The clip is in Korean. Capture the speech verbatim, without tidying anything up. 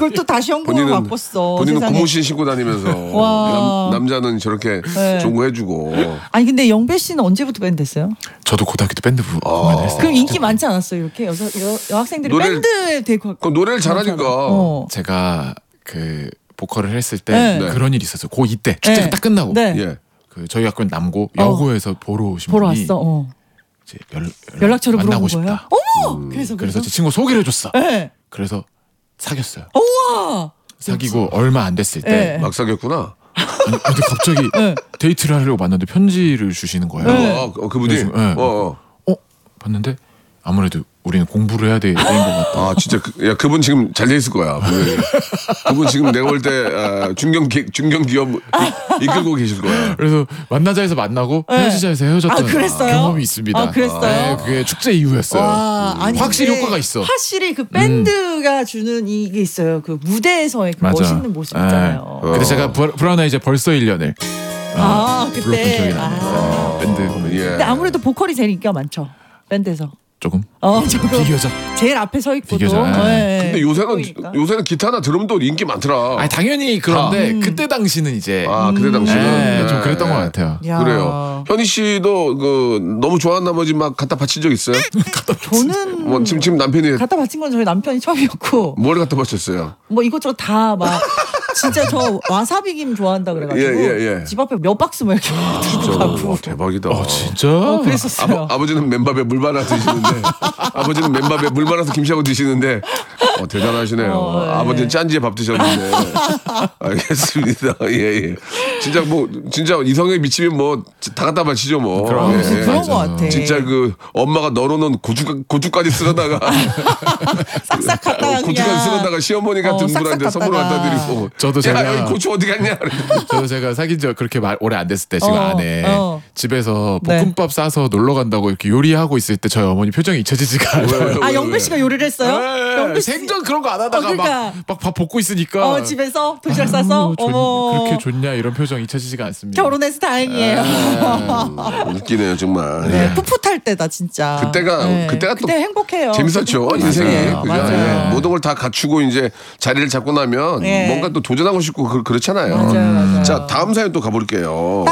그걸 또 다시 현금으로 본인은, 바꿨어. 본인은 세상에. 고무신 신고 다니면서 와. 남, 남자는 저렇게 네. 좋은 거 해주고. 아니 근데 영배 씨는 언제부터 밴드 했어요? 저도 고등학교 때 밴드 부문을 했어요. 그럼 인기 많지 않았어요? 이렇게 여자 여, 여학생들이 노래를- 밴드에 되게 가- 그럼 노래를 잘하니까. 어. 제가 그 보컬을 했을 때 네. 그런 일이 있었어요. 고 이 때 축제가 네. 딱 끝나고 네. 예. 그 저희 학교는 남고 여고에서 보러 오신 보러 분이 왔어. 어. 이제 연, 연락처를 만나고 물어본 거예요? 싶다. 어머. 음. 그래서 그래서 제 친구 소개를 해줬어. 네. 그래서 사귀었어요. 우와. 사귀고 얼마 안 됐을 때 네. 막 사귀었구나. 아니, 근데 갑자기 네. 데이트를 하려고 만났는데 편지를 주시는 거예요. 네. 어, 어, 그분이. 그래서, 네. 어, 어. 어? 봤는데 아무래도 우리는 공부를 해야 되는 것 같다. 아 진짜 그, 야 그분 지금 잘 돼 있을 거야. 그분, 그분 지금 내가 볼 때 아, 중견 기, 중견 기업 이, 이끌고 계실 거야. 그래서 만나자 해서 만나고 네. 헤어지자 해서 헤어졌던 아, 그랬어요? 경험이 있습니다. 아, 그랬어요? 네, 그게 축제 이후였어요. 와, 아니, 확실히 근데 효과가 있어. 확실히 그 밴드가 주는 이게 있어요. 그 무대에서의 그 맞아. 멋있는 모습 네. 있잖아요. 어. 근데 제가 브- 브라운 아이즈 벌써 일 년을 아, 불렀던 그때. 기억이 나네요. 아. 네, 밴드 보면 예. 근데 아무래도 보컬이 제일 인기가 많죠. 밴드에서. 조금 어, 저거 비교적. 제일 앞에 서 있고도. 비교적. 네. 근데 요새는 보이니까. 요새는 기타나 드럼도 인기 많더라. 아니 당연히 그런데 그때 당시는 이제 아 그때 당시는 네, 네. 좀 그랬던 것 같아요. 야. 그래요. 현희 씨도 그 너무 좋아한 나머지 막 갖다 바친 적 있어요? 저는 뭐 지금 지금 남편이 갖다 바친 건 저희 남편이 처음이었고 뭘 갖다 바쳤어요? 뭐 이것저것 다 막 진짜 저 와사비 김 좋아한다 그래가지고 예, 예, 예. 집 앞에 몇 박스 뭐 이렇게 들고 저, 가고 와, 대박이다. 어 진짜? 어, 그랬었어요. 아버, 아버지는 맨밥에 물 말아 드시는데 아버지는 맨밥에 물 말아서 김치하고 드시는데 어, 대단하시네요. 어, 예. 아버지는 짠지에 밥 드셨는데 알겠습니다. 예, 예. 진짜 뭐 진짜 이성에 미치면 뭐 다 갖다 바치죠 뭐. 그럼. 예, 그런 예. 거 같아. 진짜 그 엄마가 널어놓은 고추 고추까지 쓸어다가 싹싹 갖다가 고추까지 그냥 쓸어다가 시어머니 같은 어, 싹싹 분한테 선물 갖다가. 갖다 드리고 저도 야 제가- 여기 고추 어디 갔냐? 저도 제가 사귄 지 그렇게 말, 오래 안 됐을 때 지금 어, 안에 어. 집에서 네. 볶음밥 싸서 놀러 간다고 이렇게 요리하고 있을 때 저희 어머니 표정이 잊혀지지가 않아요. 아 영배 씨가 요리를 했어요? 네, 영배 씨 생전 그런 거 안 하다가 어, 그러니까. 막 밥 볶고 있으니까 어 집에서 도시락 싸서 아유, 좋- 어머 그렇게 좋냐 이런 표정 잊혀지지가 않습니다. 결혼해서 다행이에요. 웃기네요 정말. 네, 예. 풋풋할 때다 진짜. 그때가 네. 그때가 또 그때 행복해요. 재밌었죠 그때 인생이 행복해요. 그죠? 맞아요. 예. 모든 걸 다 갖추고 이제 자리를 잡고 나면 예. 뭔가 또 도전하고 싶고 그, 그렇잖아요. 맞아요, 맞아요. 자 다음 사연 또 가볼게요.